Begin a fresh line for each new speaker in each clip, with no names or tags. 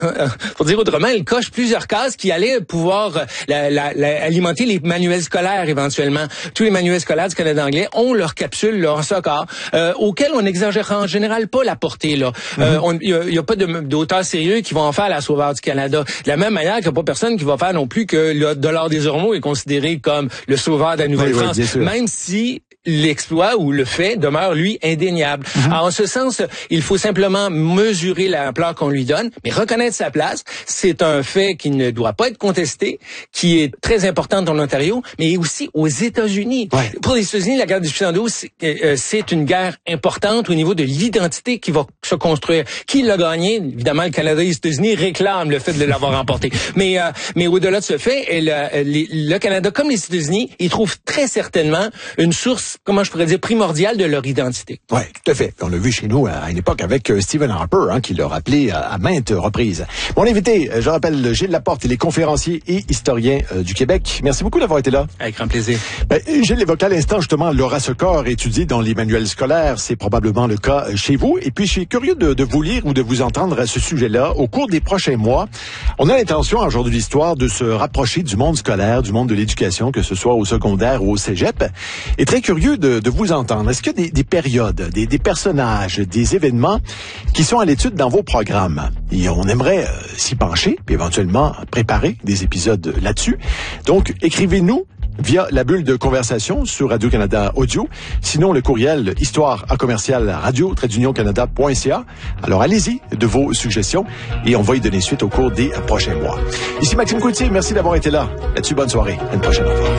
pour dire autrement, elle coche plusieurs cases qui allaient pouvoir alimenter les manuels scolaires éventuellement. Tous les manuels scolaires du Canada anglais ont leur capsule, leur soccer, auquel on n'exagère en général pas la portée. Là, il y a pas d'auteurs sérieux qui vont en faire la Sauveur du Canada. De la même manière qu'il n'y a pas personne qui va faire non plus que le Dollar des Ormeaux est considéré comme le Sauveur de la Nouvelle-France, même si l'exploit ou le fait demeure, lui, indéniable. Alors, en ce sens, il faut simplement mesurer l'ampleur qu'on lui donne, mais reconnaître sa place. C'est un fait qui ne doit pas être contesté, qui est très important en Ontario, mais aussi aux États-Unis. Ouais. Pour les États-Unis, la guerre du 72, c'est une guerre importante au niveau de l'identité qui va se construire. Qui l'a gagné? Évidemment, le Canada et les États-Unis réclament le fait de l'avoir remporté. Mais au-delà de ce fait, le Canada, comme les États-Unis, ils trouvent très certainement une source, comment je pourrais dire, primordiale de leur identité.
Oui, tout à fait. On l'a vu chez nous à une époque avec Stephen Harper, qui l'a rappelé à maintes reprises. Mon invité, je rappelle, Gilles Laporte, il est conférencier et historien du Québec. Merci beaucoup d'avoir été là.
Avec grand plaisir.
Gilles l'évoquait à l'instant, justement, Laura Secor étudiée dans les manuels scolaires. C'est probablement le cas chez vous. Et puis, je suis curieux de vous lire ou de vous entendre à ce sujet-là. Au cours des prochains mois, on a l'intention, à Jour de l'Histoire, de se rapprocher du monde scolaire, du monde de l'éducation, que ce soit au secondaire ou au cégep. Et très curieux de vous entendre. Est-ce qu'il y a des périodes, des personnages, des événements qui sont à l'étude dans vos programmes? Et on aimerait s'y pencher, puis éventuellement préparer des épisodes là-dessus. Donc, écrivez-nous via la bulle de conversation sur Radio-Canada Audio. Sinon, le courriel histoire@radio-canada.ca. Alors, allez-y de vos suggestions et on va y donner suite au cours des prochains mois. Ici Maxime Coutier, merci d'avoir été là. Là-dessus, bonne soirée. À une prochaine fois.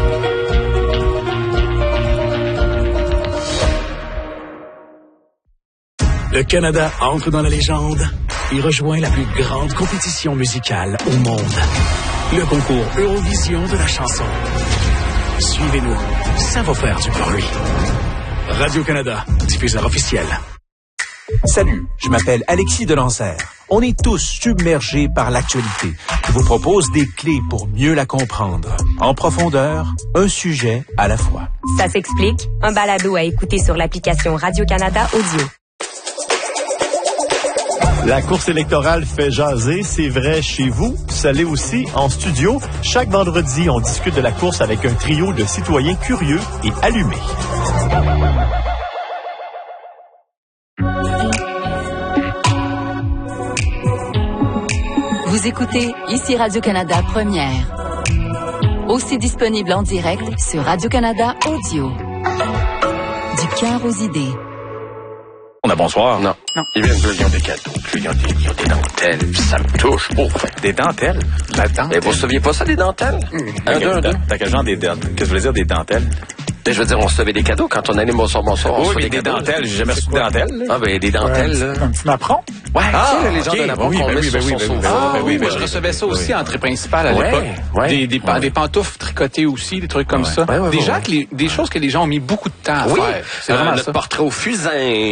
Le Canada entre dans la légende et rejoint la plus grande compétition musicale au monde. Le concours Eurovision de la chanson. Suivez-nous, ça va faire du bruit. Radio-Canada, diffuseur officiel.
Salut, je m'appelle Alexis Delancer. On est tous submergés par l'actualité. Je vous propose des clés pour mieux la comprendre. En profondeur, un sujet à la fois.
Ça s'explique, un balado à écouter sur l'application Radio-Canada Audio.
La course électorale fait jaser, c'est vrai chez vous, ça l'est aussi en studio. Chaque vendredi, on discute de la course avec un trio de citoyens curieux et allumés.
Vous écoutez ici Radio-Canada Première. Aussi disponible en direct sur Radio-Canada Audio. Du cœur aux idées.
Bonsoir. Non. Ils viennent de des cadeaux, ils ont des dentelles, puis ça me touche. Oh,
des dentelles?
La dentelle. Mais vous saviez pas ça, des dentelles?
T'as quel genre des dentelles? Qu'est-ce que je veux dire, des dentelles?
Je veux dire, on recevait des cadeaux quand on allait bonsoir.
Oui, mais des dentelles, j'ai jamais reçu de dentelles.
Ah, ben, des dentelles, là.
Un petit napperon?
Ouais, les gens de napperon qu'on met sur son sofa.
Oui, mais je recevais ça aussi, entrée principale à l'époque. Des pantoufles tricotées aussi, des trucs comme ça. Des choses que les gens ont mis beaucoup de temps à faire.
C'est vraiment notre portrait au fusain.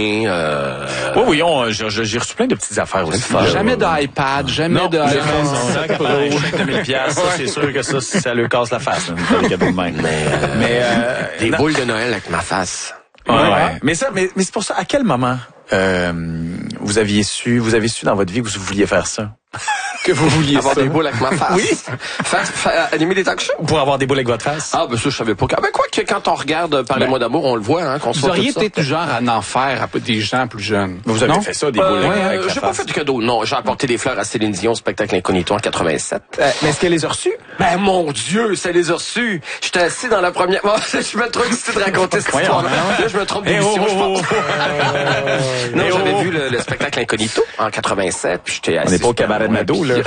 Oui, j'ai reçu plein de petites affaires aussi.
Jamais d'iPad, jamais de...
Un chèque de 1000$, ça, c'est sûr que ça leur casse la face, des cadeaux de même.
Mais des boules de Noël avec ma face.
Ouais. Mais c'est pour ça, à quel moment vous avez su dans votre vie que vous vouliez faire ça?
Que vous vouliez
avoir des boules avec ma face.
Oui.
Animer des talk shows.
Pour avoir des boules avec votre face.
Ah, ben ça, je savais pas. Ben, quoi que quand on regarde Parlez-moi d'amour, on le voit, qu'on se
vous auriez peut-être du genre à en faire à des gens plus jeunes.
Vous avez fait ça, des boules avec la face?
J'ai pas fait de cadeau. Non, j'ai apporté des fleurs à Céline Dion au spectacle Incognito en 87.
Mais est-ce qu'elle les a reçues?
Ben, mon Dieu, ça les a reçues. J'étais assis dans la première... je suis trop excité de raconter cette histoire-là. Là, je me trompe d'émission, je pense. Non, j'avais vu le spectacle Incognito en 87, puis j'étais assis.
On n'est pas au cabaret de Mado, là.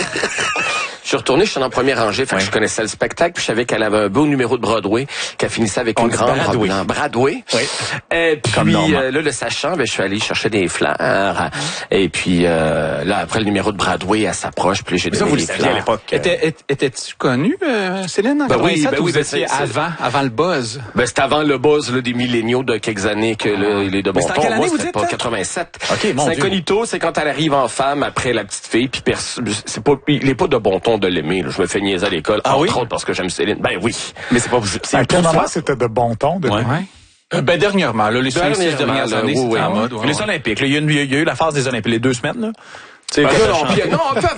Je suis retourné, je suis en première rangée, fait que je connaissais le spectacle, puis je savais qu'elle avait un beau numéro de Broadway, qu'elle finissait avec une grande robe blanche. Broadway.
Oui.
Et puis là, le sachant, je suis allé chercher des fleurs. Et puis là, après le numéro de Broadway, elle s'approche, puis j'ai donné des fleurs.
À l'époque.
Étais-tu connue, Céline, en 87, ou vous étiez avant le buzz?
Ben, c'était avant le buzz là, des milléniaux de quelques années que là, il est de bon ton. Moi, c'était pas 87.
OK, mon Dieu.
Incognito, c'est quand elle arrive en femme après la petite fille, puis il est pas de bon ton de l'aimer. Là. Je me fais niaiser à l'école, entre autres parce que j'aime Céline. Ben oui.
Mais c'est pas...
À quel moment c'était de bon ton?
Dernièrement, là, les 5-6 dernières années, c'était en mode.
Les Olympiques, là, il y a eu la phase des Olympiques, les 2 semaines, là.
Non, un peu